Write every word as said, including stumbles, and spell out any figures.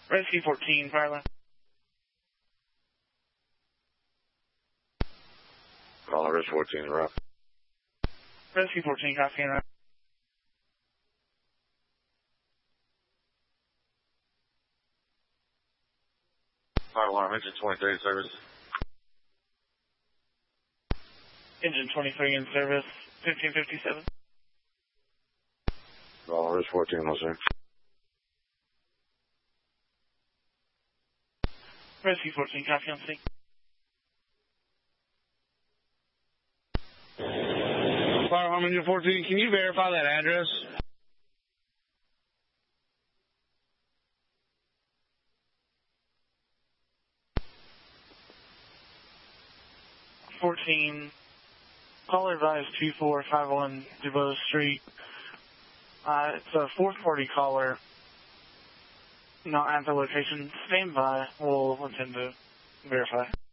Rescue fourteen, fire line. Call Rescue fourteen, rough. Rescue fourteen, copy and route. Fire alarm, engine twenty-three in service. Engine twenty-three in service, fifteen fifty-seven. Call Rescue fourteen, no sir. Rescue fourteen, copy on scene. Fire alarm, engine fourteen, can you verify that address? fourteen, caller advised two four five one DuBose Street. Uh, it's a fourth party caller, not at the location. Stand by. We'll intend to verify.